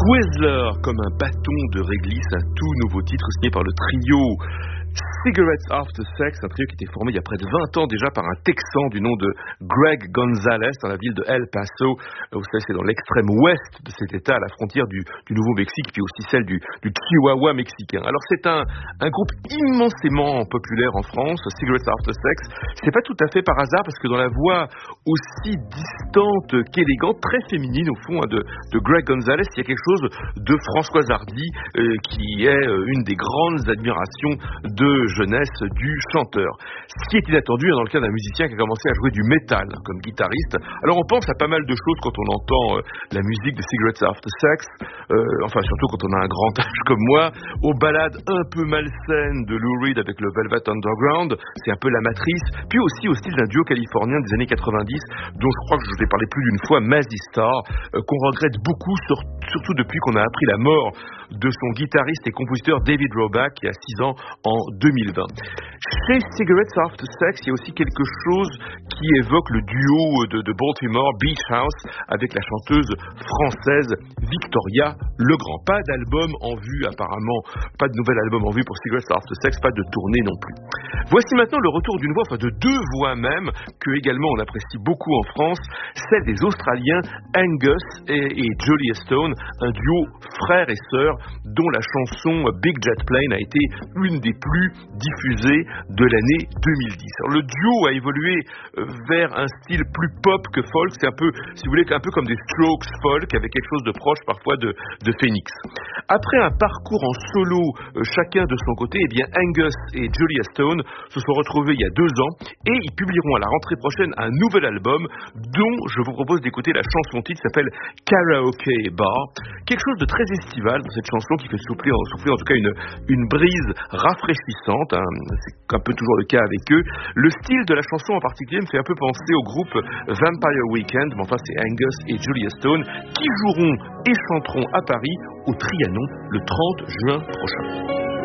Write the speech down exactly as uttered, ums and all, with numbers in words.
Twizzler, comme un bâton de réglisse, un tout nouveau titre signé par le trio Cigarettes After Sex, un trio qui était formé il y a près de vingt ans déjà par un Texan du nom de Greg Gonzalez dans la ville de El Paso. Vous savez, c'est dans l'extrême ouest de cet état, à la frontière du, du Nouveau-Mexique, puis aussi celle du, du Chihuahua mexicain. Alors c'est un, un groupe immensément populaire en France, Cigarettes After Sex. C'est pas tout à fait par hasard, parce que dans la voix aussi distante qu'élégante, très féminine au fond, hein, de, de Greg Gonzalez, il y a quelque chose de Françoise Hardy, euh, qui est euh, une des grandes admirations de jeunesse du chanteur. Ce qui est inattendu dans le cas d'un musicien qui a commencé à jouer du métal comme guitariste. Alors on pense à pas mal de choses quand on entend euh, la musique de Cigarettes After Sex, euh, enfin surtout quand on a un grand âge comme moi, aux ballades un peu malsaines de Lou Reed avec le Velvet Underground, c'est un peu la matrice, puis aussi au style d'un duo californien des années quatre-vingt-dix, dont je crois que je vous ai parlé plus d'une fois, Mazzy Star, euh, qu'on regrette beaucoup, sur, surtout depuis qu'on a appris la mort de son guitariste et compositeur David Roback il y a six ans en deux mille vingt. Chez Cigarettes After Sex, il y a aussi quelque chose qui évoque le duo de, de Baltimore, Beach House, avec la chanteuse française Victoria Legrand. Pas d'album en vue apparemment, pas de nouvel album en vue pour Cigarettes After Sex, pas de tournée non plus. Voici maintenant le retour d'une voix, enfin de deux voix même, que également on apprécie beaucoup en France, celle des Australiens Angus et, et Julia Stone, un duo frère et sœur dont la chanson Big Jet Plane a été une des plus diffusées de l'année deux mille dix. Alors, le duo a évolué vers un style plus pop que folk, c'est un peu, si vous voulez, un peu comme des Strokes folk, avec quelque chose de proche parfois de, de Phoenix. Après un parcours en solo, euh, chacun de son côté, eh bien Angus et Julia Stone se sont retrouvés il y a deux ans et ils publieront à la rentrée prochaine un nouvel album dont je vous propose d'écouter la chanson titre, qui s'appelle Karaoke Bar. Quelque chose de très estival dans cette chanson qui fait souffler, souffler en tout cas une, une brise rafraîchissante, hein. C'est un peu toujours le cas avec eux. Le style de la chanson en particulier me fait un peu penser au groupe Vampire Weekend, mais enfin c'est Angus et Julia Stone qui joueront et chanteront à Paris au Trianon le trente juin prochain.